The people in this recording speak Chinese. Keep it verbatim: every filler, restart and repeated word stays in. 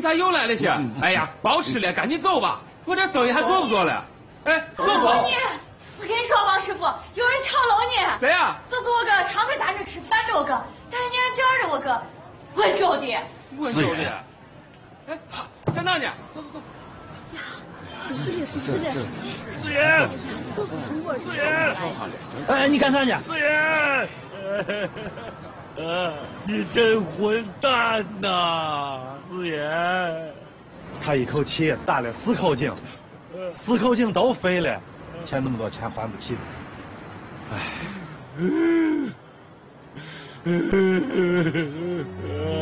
咋又来了些？哎呀，别吃了，赶紧走吧，我这生意还做不做了？哎，走不？ 你，我跟你说，王师傅，有人跳楼呢。 谁呀？ 就是我哥，常在咱这吃饭的我哥，但年叫着我哥，温州的。 温州的。哎，在哪呢？走走走。 是是是是的。 四爷， 走走从过去。 四爷， 哎，你干啥去？ 四爷，呃，你真混蛋呐，四爷。 他一口气打了四口井，四口井都废了，欠那么多钱还不起。哎。